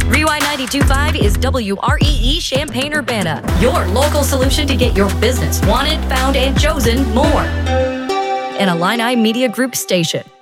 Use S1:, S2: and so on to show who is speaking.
S1: Rewind 92.5 is WREE Champaign-Urbana, your local solution to get your business wanted, found, and chosen more. An Illini Media Group station.